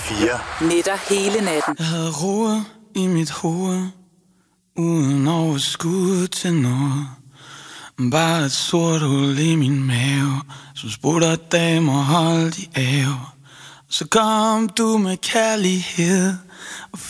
4. Nætter hele natten. Jeg havde ro i mit hoved, uden overskud til noget. Bare et sort hul i min mave, som spurgte damer hold de af. Så kom du med kærlighed